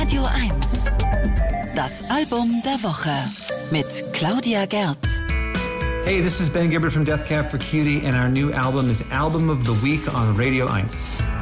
Radio 1. Das Album der Woche mit Claudia Gerd. Hey, this is Ben Gibbard from Death Cab for Cutie, and our new album is Album of the Week on Radio 1.